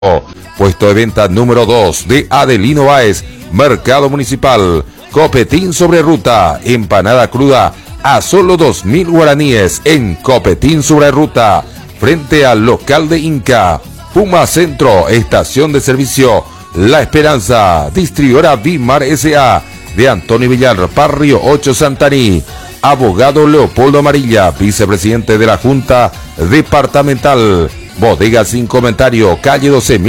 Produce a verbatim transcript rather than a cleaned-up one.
Puesto de venta número dos de Adelino Báez, Mercado Municipal. Copetín sobre ruta, empanada cruda a solo dos mil guaraníes en Copetín sobre ruta, frente al local de Inca. Puma Centro, estación de servicio La Esperanza, distribuidora Vimar S A de Antonio Villar, Barrio ocho Santaní. Abogado Leopoldo Amarilla, vicepresidente de la Junta Departamental. Bodega Sin Comentario, calle doce mil